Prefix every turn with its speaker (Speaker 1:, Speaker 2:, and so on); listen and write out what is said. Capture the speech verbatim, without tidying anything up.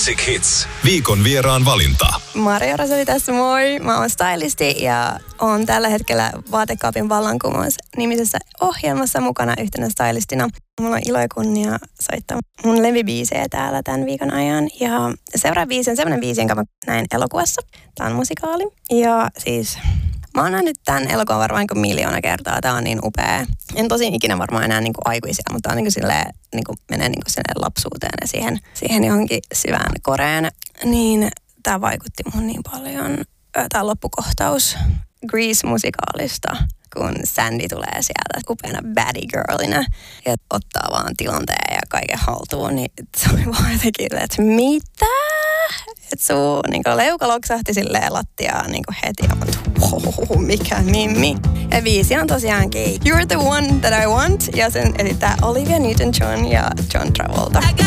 Speaker 1: Classic Hits. Viikon vieraan valinta.
Speaker 2: Maria Roseli tässä, moi. Mä oon stylisti ja oon tällä hetkellä Vaatekaapin vallankumous -nimisessä ohjelmassa mukana yhtenä stylistina. Mulla on ilo ja kunnia soittaa mun levibiisejä täällä tämän viikon ajan. Ja seuraava biisi on sellainen biisi, jonka mä näin elokuvassa. Tää on musikaali. Ja siis mä oon nähnyt tämän elokuvan varmaan niin miljoona kertaa. Tää on niin upea. En tosin ikinä varmaan enää niin kuin aikuisia, mutta on niin kuin silleen, niin kuin menee niin kuin sinne lapsuuteen ja siihen, siihen johonkin syvään koreen. Niin tää vaikutti mun niin paljon. Tää loppukohtaus Grease-musikaalista, kun Sandy tulee sieltä upeana baddie girlina ja ottaa vaan tilanteen ja kaiken haltuun, niin se oli vaan jotenkin, että mitä? Että sun niin leuka loksahti silleen lattiaan niin heti ja wow, mikä mimmi. Ja biisi on tosiaankin You're the One That I Want ja sen esittää Olivia Newton-John ja John Travolta.